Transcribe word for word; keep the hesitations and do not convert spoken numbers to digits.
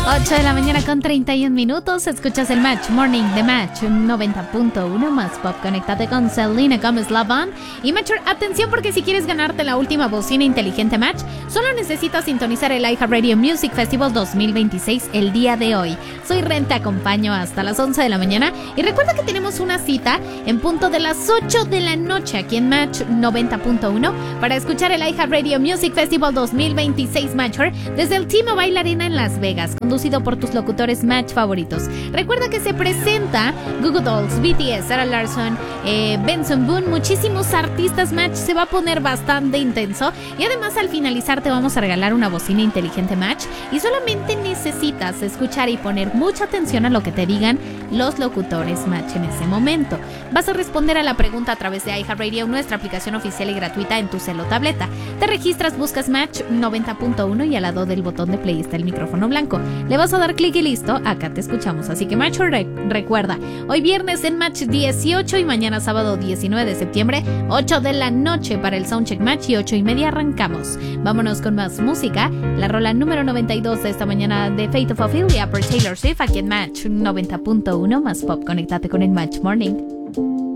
ocho de la mañana con treinta y un minutos. Escuchas el Match Morning de Match noventa punto uno más pop. Conéctate con Selena Gomez Lavon. Y Matcher, atención, porque si quieres ganarte la última bocina inteligente Match, solo necesitas sintonizar el iHeartRadio Music Festival dos mil veintiséis el día de hoy. Soy Ren, te acompaño hasta las once de la mañana. Y recuerda que tenemos una cita en punto de las ocho de la noche aquí en Match noventa punto uno para escuchar el iHeartRadio Music Festival dos mil veintiséis Matcher desde el T-Mobile Arena en Las Vegas, conducido por tus locutores Match favoritos. Recuerda que se presenta Goo Goo Dolls, B T S, Sarah Larsson, eh, Benson Boone, muchísimos artistas Match. Se va a poner bastante intenso y además al finalizar te vamos a regalar una bocina inteligente Match y solamente necesitas escuchar y poner mucha atención a lo que te digan los locutores Match en ese momento. Vas a responder a la pregunta a través de iHeartRadio, nuestra aplicación oficial y gratuita en tu cel o tableta. Te registras, buscas Match noventa punto uno y al lado del botón de play está el micrófono blanco. Le vas a dar clic y listo, acá te escuchamos. Así que Match, re- recuerda, hoy viernes en Match dieciocho y mañana sábado diecinueve de septiembre, ocho de la noche para el Soundcheck Match y ocho y media arrancamos. Vámonos con más música. La rola número noventa y dos de esta mañana de Fate of Ophelia por Taylor Swift aquí en Match noventa punto uno más pop. Conéctate con el Match Morning.